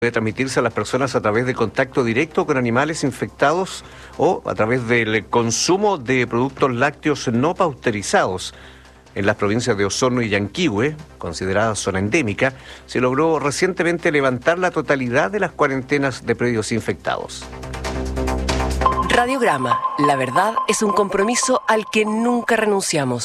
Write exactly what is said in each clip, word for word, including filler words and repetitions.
Puede transmitirse a las personas a través de contacto directo con animales infectados o a través del consumo de productos lácteos no pasteurizados. En las provincias de Osorno y Yanquihue, consideradas zona endémica, se logró recientemente levantar la totalidad de las cuarentenas de predios infectados. Radiograma, la verdad es un compromiso al que nunca renunciamos.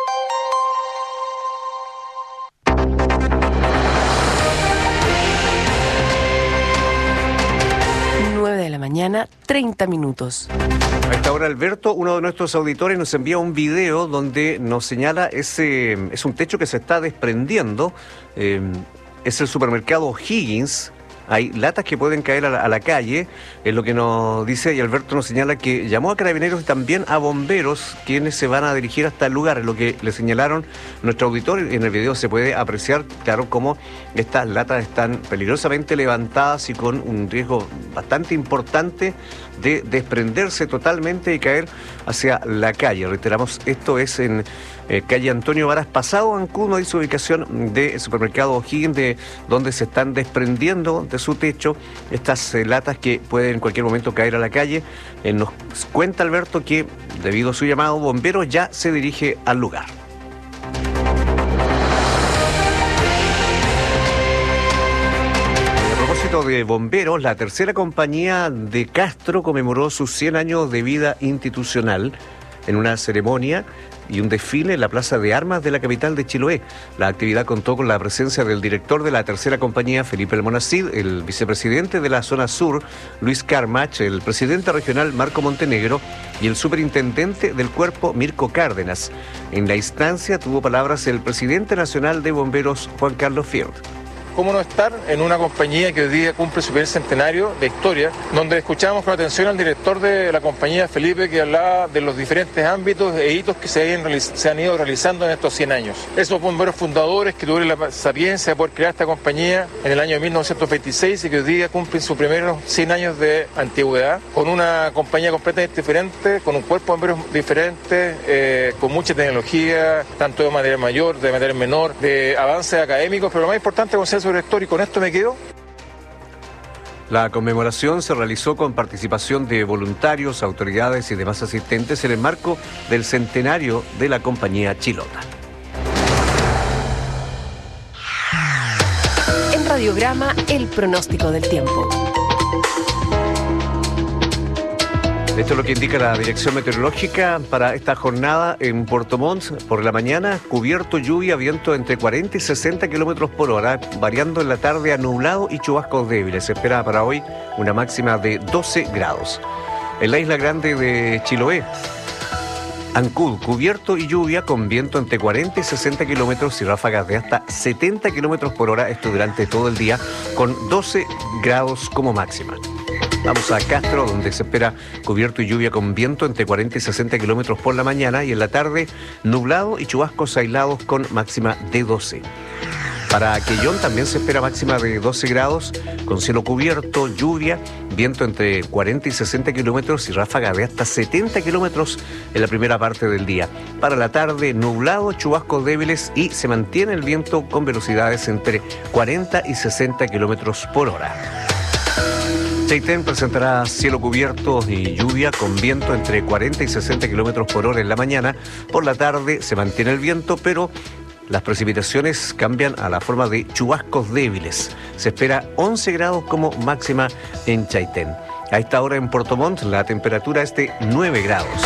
Mañana, treinta minutos. A esta hora, Alberto, uno de nuestros auditores, nos envía un video donde nos señala ese, es un techo que se está desprendiendo. Eh, es el supermercado Higgins. Hay latas que pueden caer a la, a la calle, es lo que nos dice, y Alberto nos señala que llamó a carabineros y también a bomberos, quienes se van a dirigir hasta el lugar. Es lo que le señalaron nuestro auditor. En el video se puede apreciar, claro, cómo estas latas están peligrosamente levantadas y con un riesgo bastante importante de desprenderse totalmente y caer hacia la calle. Reiteramos, esto es en eh, calle Antonio Varas Pasado, Ancud, no dice ubicación del supermercado Higgins, de donde se están desprendiendo de su techo estas eh, latas que pueden en cualquier momento caer a la calle. Eh, nos cuenta Alberto que debido a su llamado, bomberos ya se dirige al lugar. De bomberos, la tercera compañía de Castro conmemoró sus cien años de vida institucional en una ceremonia y un desfile en la Plaza de Armas de la capital de Chiloé. La actividad contó con la presencia del director de la tercera compañía, Felipe Almonacid, el vicepresidente de la zona sur, Luis Carmach, el presidente regional, Marco Montenegro, y el superintendente del cuerpo, Mirko Cárdenas. En la instancia tuvo palabras el presidente nacional de bomberos, Juan Carlos Field. ¿Cómo no estar en una compañía que hoy día cumple su primer centenario de historia, donde escuchamos con atención al director de la compañía, Felipe, que hablaba de los diferentes ámbitos e hitos que se han, se han ido realizando en estos cien años? Esos bomberos fundadores que tuvieron la sapiencia de poder crear esta compañía en el año mil novecientos veintiséis y que hoy día cumplen sus primeros cien años de antigüedad, con una compañía completamente diferente, con un cuerpo de bomberos diferente, eh, con mucha tecnología, tanto de material mayor, de material menor, de avances académicos, pero lo más importante, consenso director, y con esto me quedo. La conmemoración se realizó con participación de voluntarios, autoridades y demás asistentes en el marco del centenario de la compañía Chilota. En Radiograma, el pronóstico del tiempo. Esto es lo que indica la dirección meteorológica para esta jornada en Puerto Montt. Por la mañana, cubierto, lluvia, viento entre cuarenta y sesenta kilómetros por hora, variando en la tarde a nublado y chubascos débiles. Se espera para hoy una máxima de doce grados. En la isla grande de Chiloé, Ancud, cubierto y lluvia con viento entre cuarenta y sesenta kilómetros y ráfagas de hasta setenta kilómetros por hora, esto durante todo el día, con doce grados como máxima. Vamos a Castro, donde se espera cubierto y lluvia con viento entre cuarenta y sesenta kilómetros por la mañana, y en la tarde nublado y chubascos aislados con máxima de doce. Para Aquellón también se espera máxima de doce grados, con cielo cubierto, lluvia, viento entre cuarenta y sesenta kilómetros y ráfaga de hasta setenta kilómetros en la primera parte del día. Para la tarde, nublado, chubascos débiles y se mantiene el viento con velocidades entre cuarenta y sesenta kilómetros por hora. Chaitén presentará cielo cubierto y lluvia con viento entre cuarenta y sesenta kilómetros por hora en la mañana. Por la tarde se mantiene el viento, pero las precipitaciones cambian a la forma de chubascos débiles. Se espera once grados como máxima en Chaitén. A esta hora en Puerto Montt la temperatura es de nueve grados.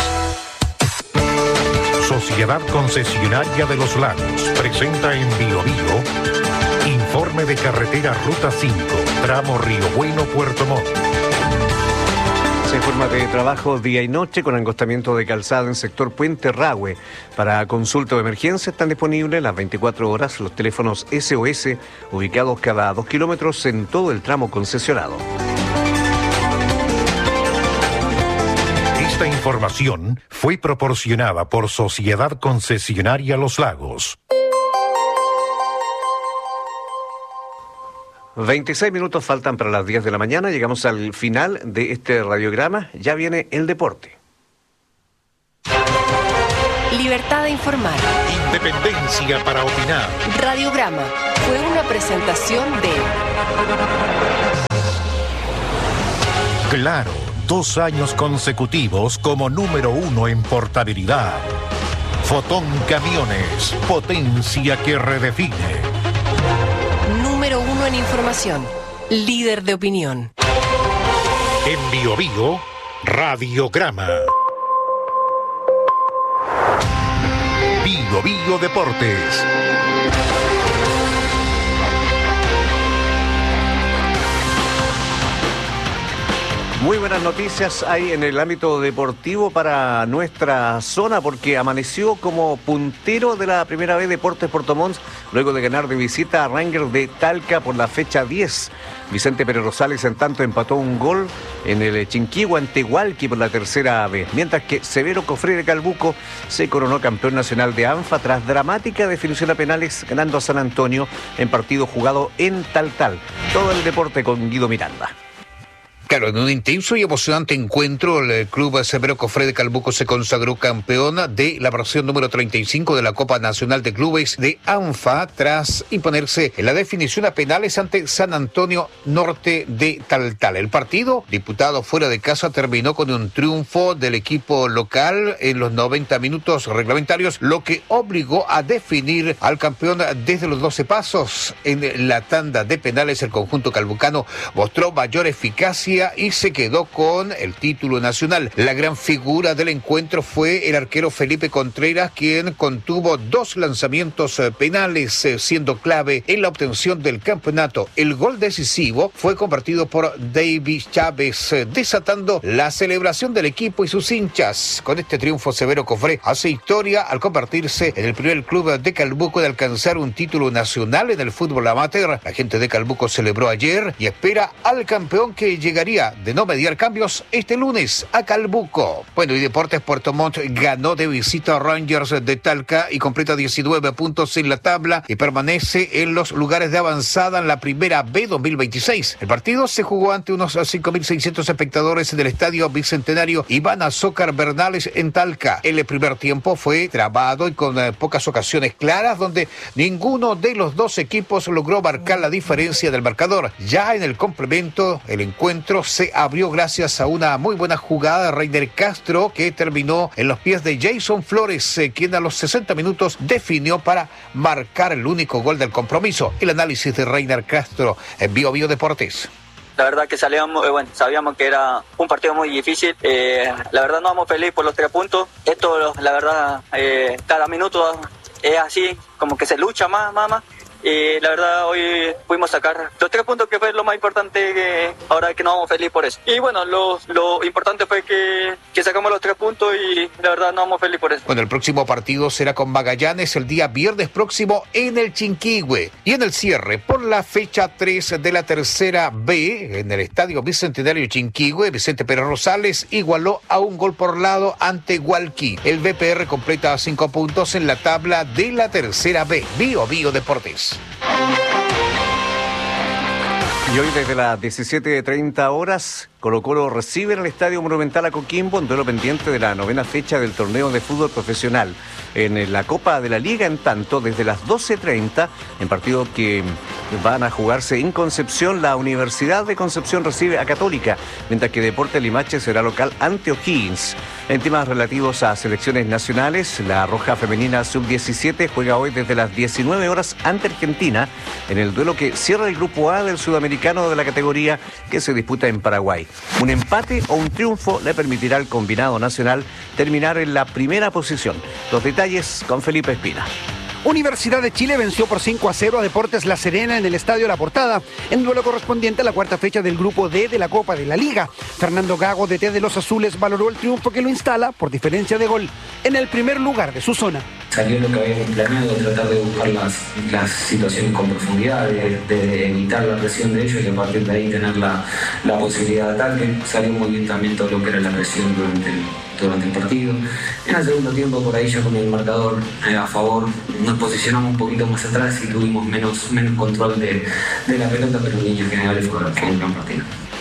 Sociedad Concesionaria de los Lagos presenta en Bio Bio informe de carretera Ruta cinco, tramo Río Bueno, Puerto Montt. Se informa de trabajo día y noche con angostamiento de calzada en sector Puente Rahue. Para consulta o emergencia están disponibles las veinticuatro horas los teléfonos S O S ubicados cada dos kilómetros en todo el tramo concesionado. Esta información fue proporcionada por Sociedad Concesionaria Los Lagos. veintiséis minutos faltan para las diez de la mañana. Llegamos al final de este radiograma. Ya viene el deporte. Libertad de informar. Independencia para opinar. Radiograma fue una presentación de... Claro, dos años consecutivos como número uno en portabilidad. Fotón Camiones, potencia que redefine. Número uno en información, líder de opinión. En Bio Bio, Radiograma. Bio Bio Deportes. Muy buenas noticias hay en el ámbito deportivo para nuestra zona porque amaneció como puntero de la primera vez Deportes Puerto Montt luego de ganar de visita a Rangers de Talca por la fecha diez. Vicente Pérez Rosales en tanto empató un gol en el Chinquihue ante Hualqui por la tercera vez, mientras que Severo Cofré de Calbuco se coronó campeón nacional de ANFA tras dramática definición a penales ganando a San Antonio en partido jugado en Taltal. Todo el deporte con Guido Miranda. Claro, en un intenso y emocionante encuentro, el club Severo Cofré de Calbuco se consagró campeón de la versión número treinta y cinco de la Copa Nacional de Clubes de ANFA tras imponerse en la definición a penales ante San Antonio Norte de Taltal. El partido, disputado fuera de casa, terminó con un triunfo del equipo local en los noventa minutos reglamentarios, lo que obligó a definir al campeón desde los doce pasos. En la tanda de penales, el conjunto calbucano mostró mayor eficacia y se quedó con el título nacional. La gran figura del encuentro fue el arquero Felipe Contreras, quien contuvo dos lanzamientos penales, siendo clave en la obtención del campeonato. El gol decisivo fue convertido por David Chávez, desatando la celebración del equipo y sus hinchas. Con este triunfo, Severo Cofré hace historia al convertirse en el primer club de Calbuco de alcanzar un título nacional en el fútbol amateur. La gente de Calbuco celebró ayer y espera al campeón que llegaría de no mediar cambios este lunes a Calbuco. Bueno, y Deportes Puerto Montt ganó de visita a Rangers de Talca y completa diecinueve puntos en la tabla y permanece en los lugares de avanzada en la primera B dos mil veintiséis. El partido se jugó ante unos cinco mil seiscientos espectadores en el estadio Bicentenario Iván Azócar Bernales en Talca. El primer tiempo fue trabado y con eh, pocas ocasiones claras, donde ninguno de los dos equipos logró marcar la diferencia del marcador. Ya en el complemento, el encuentro se abrió gracias a una muy buena jugada de Reiner Castro que terminó en los pies de Jason Flores, eh, quien a los sesenta minutos definió para marcar el único gol del compromiso. El análisis de Reiner Castro en Bio Bio Deportes. La verdad que salíamos, eh, bueno, sabíamos que era un partido muy difícil. Eh, la verdad no vamos felices por los tres puntos. Esto, la verdad, eh, cada minuto es así, como que se lucha más, más, más. Y la verdad hoy pudimos sacar los tres puntos, que fue lo más importante, que ahora que no vamos felices por eso. Y bueno, lo, lo importante fue que, que sacamos los tres puntos y la verdad no vamos felices por eso. Bueno, el próximo partido será con Magallanes el día viernes próximo en el Chinquihue. Y en el cierre, por la fecha tres de la tercera B, en el estadio Bicentenario Chinquihue, Vicente Pérez Rosales igualó a un gol por lado ante Hualqui. El B P R completa cinco puntos en la tabla de la tercera B. Bio Bio Deportes. Y hoy desde las diecisiete treinta horas, Colo-Colo recibe en el Estadio Monumental a Coquimbo un duelo pendiente de la novena fecha del torneo de fútbol profesional. En la Copa de la Liga, en tanto, desde las doce treinta, en partidos que van a jugarse en Concepción, la Universidad de Concepción recibe a Católica, mientras que Deportes Limache será local ante O'Higgins. En temas relativos a selecciones nacionales, la Roja Femenina sub diecisiete juega hoy desde las diecinueve horas ante Argentina, en el duelo que cierra el Grupo A del Sudamericano de la categoría que se disputa en Paraguay. Un empate o un triunfo le permitirá al combinado nacional terminar en la primera posición. Los detalles con Felipe Espina. Universidad de Chile venció por cinco a cero a Deportes La Serena en el Estadio La Portada, en duelo correspondiente a la cuarta fecha del Grupo D de la Copa de la Liga. Fernando Gago, D T de los Azules, valoró el triunfo que lo instala, por diferencia de gol, en el primer lugar de su zona. Salió lo que habíamos planeado, tratar de buscar las, las situaciones con profundidad, de, de evitar la presión de ellos y a partir de ahí tener la, la posibilidad de ataque. Salió muy bien también todo lo que era la presión durante el, durante el partido. En el segundo tiempo, por ahí ya con el marcador eh, a favor, nos posicionamos un poquito más atrás y tuvimos menos, menos control de, de la pelota, pero en líneas generales fue, fue un gran partido.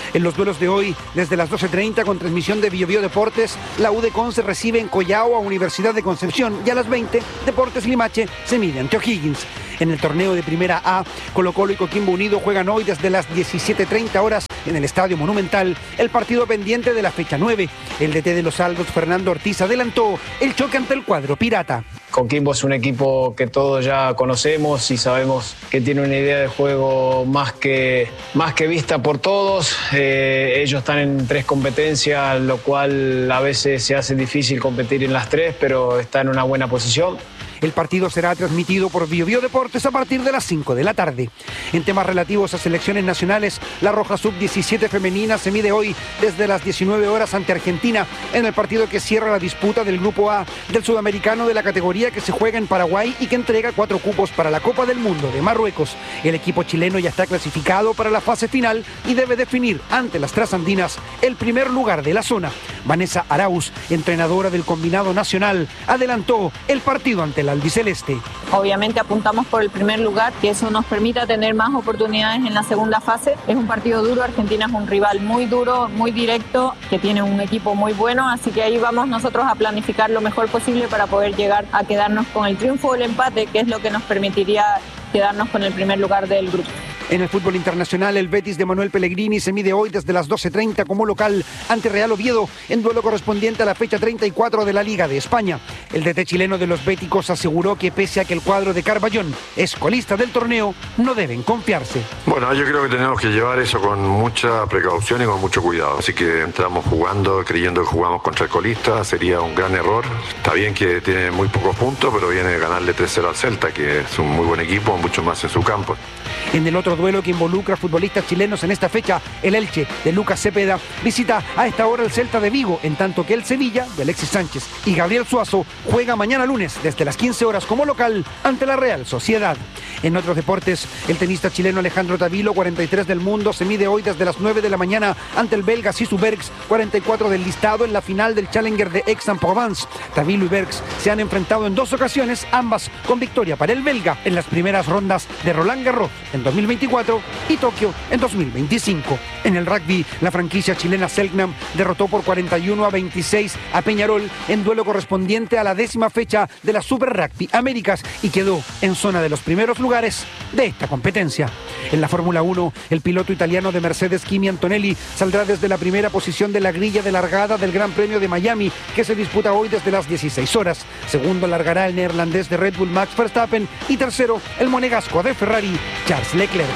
En los duelos de hoy, desde las doce treinta, con transmisión de Biobío Deportes, la U de Conce recibe en Collao a Universidad de Concepción y a las veinte, Deportes Limache se mide ante O'Higgins. En el torneo de Primera A, Colo-Colo y Coquimbo Unido juegan hoy desde las diecisiete treinta horas en el Estadio Monumental el partido pendiente de la fecha nueve. El D T de los Albos, Fernando Ortiz, adelantó el choque ante el cuadro pirata. Coquimbo es un equipo que todos ya conocemos y sabemos que tiene una idea de juego más que, más que vista por todos. Eh, ellos están en tres competencias, lo cual a veces se hace difícil competir en las tres, pero está en una buena posición. El partido será transmitido por Biobío Deportes a partir de las cinco de la tarde. En temas relativos a selecciones nacionales, la Roja sub diecisiete femenina se mide hoy desde las diecinueve horas ante Argentina en el partido que cierra la disputa del Grupo A del Sudamericano de la categoría que se juega en Paraguay y que entrega cuatro cupos para la Copa del Mundo de Marruecos. El equipo chileno ya está clasificado para la fase final y debe definir ante las trasandinas el primer lugar de la zona. Vanessa Arauz, entrenadora del combinado nacional, adelantó el partido ante la albiceleste. Obviamente apuntamos por el primer lugar, que eso nos permita tener más oportunidades en la segunda fase. Es un partido duro, Argentina es un rival muy duro, muy directo, que tiene un equipo muy bueno, así que ahí vamos nosotros a planificar lo mejor posible para poder llegar a quedarnos con el triunfo o el empate, que es lo que nos permitiría quedarnos con el primer lugar del grupo. En el fútbol internacional, el Betis de Manuel Pellegrini se mide hoy desde las doce treinta como local ante Real Oviedo en duelo correspondiente a la fecha treinta y cuatro de la Liga de España. El D T chileno de los béticos aseguró que pese a que el cuadro de Carballón es colista del torneo, no deben confiarse. Bueno, yo creo que tenemos que llevar eso con mucha precaución y con mucho cuidado. Así que entramos jugando, creyendo que jugamos contra el colista, sería un gran error. Está bien que tiene muy pocos puntos, pero viene a ganarle tres cero al Celta, que es un muy buen equipo, mucho más en su campo. En el otro duelo que involucra a futbolistas chilenos en esta fecha, el Elche de Lucas Cepeda visita a esta hora el Celta de Vigo, en tanto que el Sevilla de Alexis Sánchez y Gabriel Suazo juega mañana lunes desde las quince horas como local ante la Real Sociedad. En otros deportes, el tenista chileno Alejandro Tavilo, cuarenta y tres del mundo, se mide hoy desde las nueve de la mañana ante el belga Sisu Bergs, cuarenta y cuatro del listado, en la final del Challenger de Aix-en-Provence. Tavilo y Bergs se han enfrentado en dos ocasiones, ambas con victoria para el belga en las primeras rondas de Roland Garros en dos mil veinticuatro y Tokio en dos mil veinticinco. En el rugby, la franquicia chilena Selknam derrotó por cuarenta y uno a veintiséis a Peñarol en duelo correspondiente a la décima fecha de la Super Rugby Américas y quedó en zona de los primeros lugares de esta competencia. En la Fórmula uno, el piloto italiano de Mercedes, Kimi Antonelli, saldrá desde la primera posición de la grilla de largada del Gran Premio de Miami, que se disputa hoy desde las dieciséis horas. Segundo largará el neerlandés de Red Bull Max Verstappen y tercero el monegasco de Ferrari, Charles Leclerc.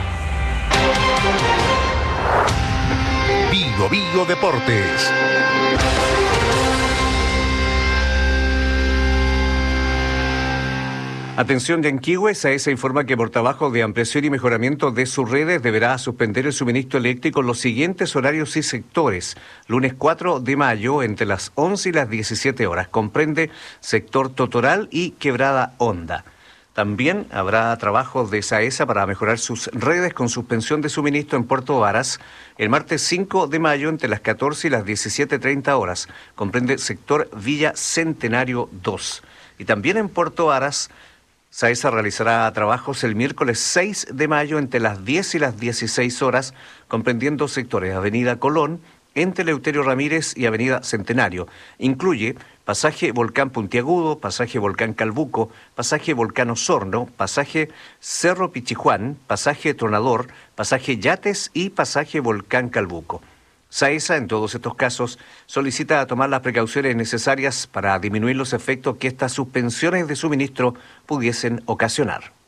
Bio Bio Deportes. Atención Yanquihue, SAESA informa que por trabajo de ampliación y mejoramiento de sus redes deberá suspender el suministro eléctrico en los siguientes horarios y sectores. Lunes cuatro de mayo entre las once y las diecisiete horas. Comprende sector Totoral y Quebrada Honda. También habrá trabajos de SAESA para mejorar sus redes con suspensión de suministro en Puerto Varas el martes cinco de mayo entre las catorce y las diecisiete treinta horas. Comprende sector Villa Centenario dos. Y también en Puerto Varas, SAESA realizará trabajos el miércoles seis de mayo entre las diez y las dieciséis horas, comprendiendo sectores Avenida Colón, entre Eleuterio Ramírez y Avenida Centenario. Incluye pasaje Volcán Puntiagudo, pasaje Volcán Calbuco, pasaje Volcán Osorno, pasaje Cerro Pichijuán, pasaje Tronador, pasaje Yates y pasaje Volcán Calbuco. SAESA, en todos estos casos, solicita tomar las precauciones necesarias para disminuir los efectos que estas suspensiones de suministro pudiesen ocasionar.